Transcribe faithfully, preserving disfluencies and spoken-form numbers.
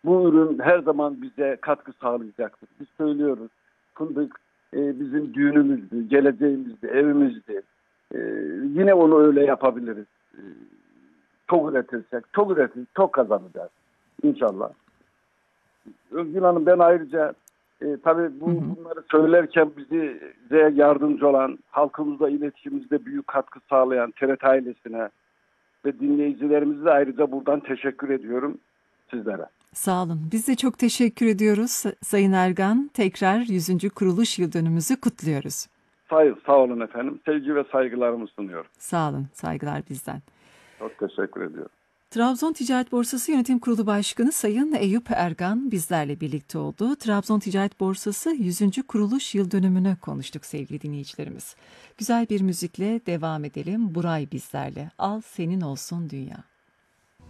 Bu ürün her zaman bize katkı sağlayacaktır. Biz söylüyoruz. Fındık e, bizim düğünümüzdü, geleceğimizdi, evimizdi. E, Yine onu öyle yapabiliriz. E, çok üretirsek, çok üretir, çok kazanacağız İnşallah. Özgül Hanım, ben ayrıca e, tabii Hı bu hı. bunları söylerken bizi bize yardımcı olan, halkımızla iletişimimizde büyük katkı sağlayan T R T ailesine ve dinleyicilerimize de ayrıca buradan teşekkür ediyorum sizlere. Sağ olun. Biz de çok teşekkür ediyoruz Sa- Sayın Ergan. Tekrar yüzüncü kuruluş yıl dönümümüzü kutluyoruz. Sağ, sağ olun efendim. Sevgi ve saygılarımı sunuyorum. Sağ olun. Saygılar bizden. Çok teşekkür ediyorum. Trabzon Ticaret Borsası Yönetim Kurulu Başkanı Sayın Eyüp Ergan bizlerle birlikte oldu. Trabzon Ticaret Borsası yüzüncü kuruluş yıl dönümünü konuştuk sevgili dinleyicilerimiz. Güzel bir müzikle devam edelim. Buray bizlerle. Al senin olsun dünya.